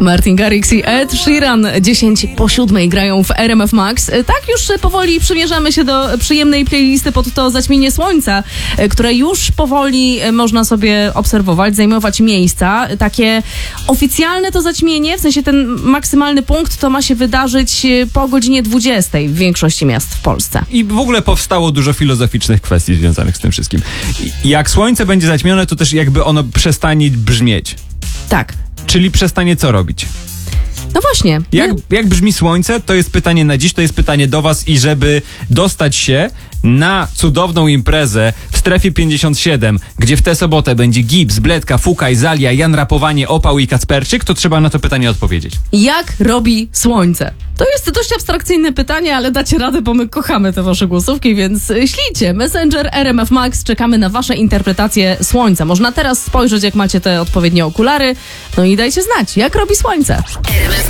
Martin Garrix i Ed Sheeran 6:50 grają w RMF Max. Tak już powoli przymierzamy się do przyjemnej playlisty pod to zaćmienie słońca, które już powoli można sobie obserwować, zajmować miejsca. Takie oficjalne to zaćmienie, w sensie ten maksymalny punkt, to ma się wydarzyć po godzinie 20 w większości miast w Polsce. I w ogóle powstało dużo filozoficznych kwestii związanych z tym wszystkim. Jak słońce będzie zaćmione, to też jakby ono przestanie brzmieć. Tak. Czyli przestanie co robić? No właśnie. Jak brzmi słońce? To jest pytanie na dziś, to jest pytanie do was i żeby dostać się na cudowną imprezę w strefie 57, gdzie w tę sobotę będzie Gibbs, Bledka, Fukaj, Zalia, Jan Rapowanie, Opał i Kacperczyk, to trzeba na to pytanie odpowiedzieć. Jak robi słońce? To jest dość abstrakcyjne pytanie, ale dacie radę, bo my kochamy te wasze głosówki, więc ślijcie. Messenger RMF Max, czekamy na wasze interpretacje słońca. Można teraz spojrzeć, jak macie te odpowiednie okulary, no i dajcie znać, jak robi słońce.